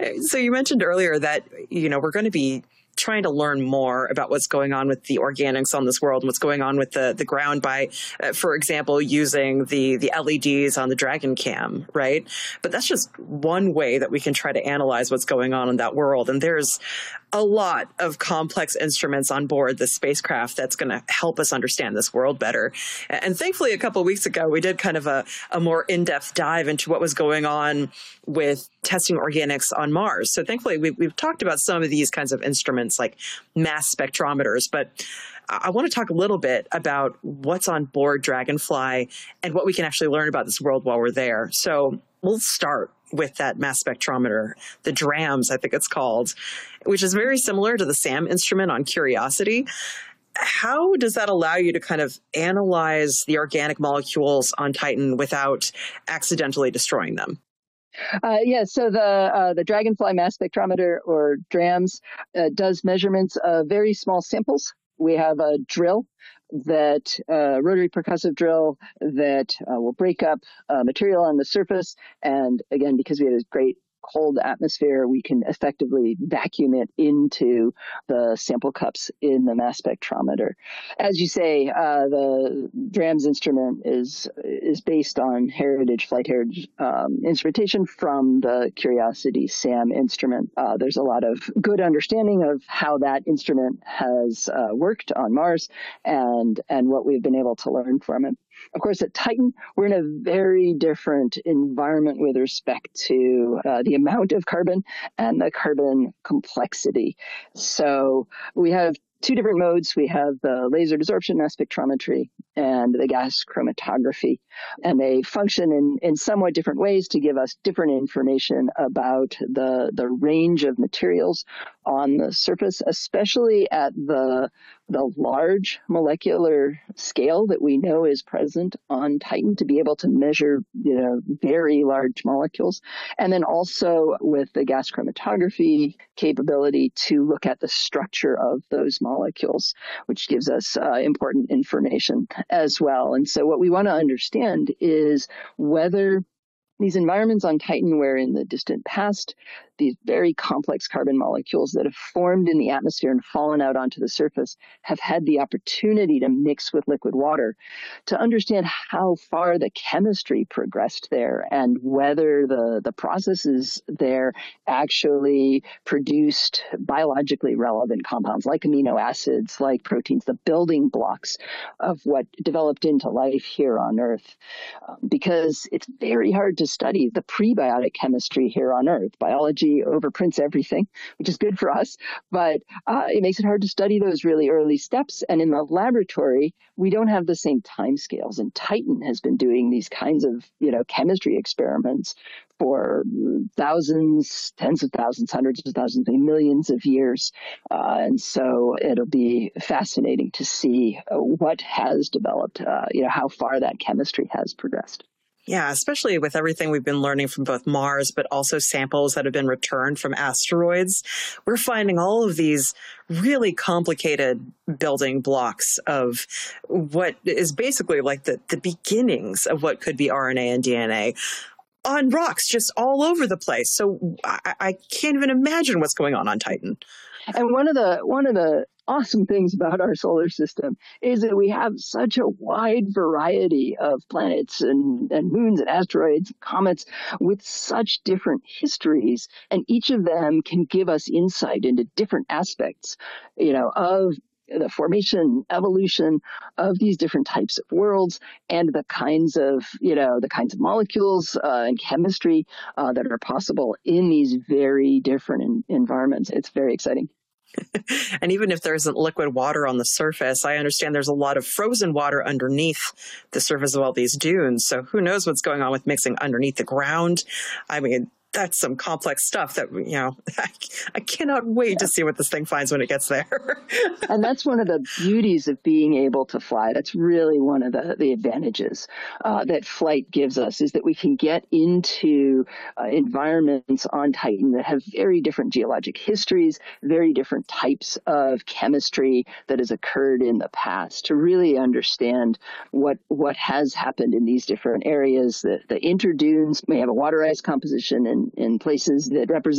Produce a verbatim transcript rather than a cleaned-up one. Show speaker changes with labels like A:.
A: So you mentioned earlier that, you know, we're going to be trying to learn more about what's going on with the organics on this world and what's going on with the, the ground by, uh, for example, using the, the L E Ds on the Dragon Cam, right? But that's just one way that we can try to analyze what's going on in that world. And there's a lot of complex instruments on board the spacecraft that's going to help us understand this world better. And thankfully, a couple of weeks ago, we did kind of a, a more in-depth dive into what was going on with testing organics on Mars. So thankfully, we've, we've talked about some of these kinds of instruments like mass spectrometers, but I want to talk a little bit about what's on board Dragonfly and what we can actually learn about this world while we're there. So we'll start with that mass spectrometer, the DRAMS, I think it's called, which is very similar to the SAM instrument on Curiosity. How does that allow you to kind of analyze the organic molecules on Titan without accidentally destroying them?
B: Uh, yeah, so the uh, the Dragonfly mass spectrometer, or DRAMS, uh, does measurements of very small samples. We have a drill that uh, rotary percussive drill that uh, will break up uh, material on the surface. And again, because we have this great cold atmosphere, we can effectively vacuum it into the sample cups in the mass spectrometer. As you say, uh, the DRAMS instrument is is based on heritage, flight heritage um, instrumentation from the Curiosity SAM instrument. Uh, there's a lot of good understanding of how that instrument has uh, worked on Mars and and what we've been able to learn from it. Of course, at Titan, we're in a very different environment with respect to uh, the amount of carbon and the carbon complexity. So we have two different modes. We have the laser desorption mass spectrometry and the gas chromatography. And they function in, in somewhat different ways to give us different information about the, the range of materials on the surface, especially at the the large molecular scale that we know is present on Titan, to be able to measure, you know, very large molecules. And then also with the gas chromatography capability to look at the structure of those molecules, which gives us uh, important information as well. And so what we want to understand is whether these environments on Titan, where in the distant past, these very complex carbon molecules that have formed in the atmosphere and fallen out onto the surface have had the opportunity to mix with liquid water, to understand how far the chemistry progressed there and whether the, the processes there actually produced biologically relevant compounds like amino acids, like proteins, the building blocks of what developed into life here on Earth. Um, because it's very hard to study the prebiotic chemistry here on Earth. Biology overprints everything, which is good for us, but uh, it makes it hard to study those really early steps. And in the laboratory, we don't have the same timescales. And Titan has been doing these kinds of, you know, chemistry experiments for thousands, tens of thousands, hundreds of thousands, millions of years. Uh, and so it'll be fascinating to see uh, what has developed, uh, you know, how far that chemistry has progressed.
A: Yeah, especially with everything we've been learning from both Mars, but also samples that have been returned from asteroids. We're finding all of these really complicated building blocks of what is basically like the, the beginnings of what could be R N A and D N A on rocks just all over the place. So I, I can't even imagine what's going on on Titan.
B: And one of the one of the awesome things about our solar system is that we have such a wide variety of planets and, and moons and asteroids, comets with such different histories, and each of them can give us insight into different aspects, you know, of the formation, evolution of these different types of worlds and the kinds of, you know, the kinds of molecules uh, and chemistry uh, that are possible in these very different in- environments. It's very exciting.
A: And even if there isn't liquid water on the surface, I understand there's a lot of frozen water underneath the surface of all these dunes. So who knows what's going on with mixing underneath the ground? I mean, that's some complex stuff that, you know, I, I cannot wait yeah. to see what this thing finds when it gets there.
B: And that's one of the beauties of being able to fly. That's really one of the, the advantages uh, that flight gives us, is that we can get into uh, environments on Titan that have very different geologic histories, very different types of chemistry that has occurred in the past, to really understand what what has happened in these different areas. The, the interdunes may have a water ice composition in, in places that represent